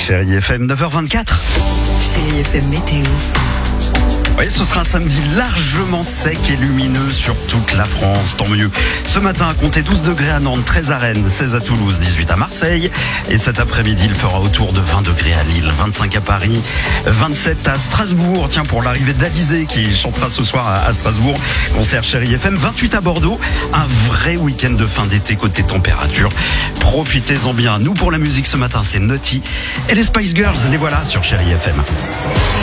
Chérie FM, 9h24. Chérie FM météo. Oui, ce sera un samedi largement sec et lumineux sur toute la France, tant mieux. Ce matin, comptez 12 degrés à Nantes, 13 à Rennes, 16 à Toulouse, 18 à Marseille. Et cet après-midi, il fera autour de 20 degrés à Lille, 25 à Paris, 27 à Strasbourg. Tiens, pour l'arrivée d'Alizé qui chantera ce soir à Strasbourg, concert Chérie FM, 28 à Bordeaux. Un vrai week-end de fin d'été côté température. Profitez-en bien. Nous, pour la musique ce matin, c'est Naughty et les Spice Girls. Les voilà sur Chérie FM.